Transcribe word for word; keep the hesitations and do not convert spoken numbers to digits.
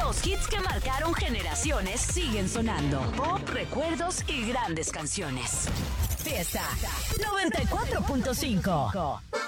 Los hits que marcaron generaciones siguen sonando. Pop, recuerdos y grandes canciones. Fiesta noventa y cuatro punto cinco.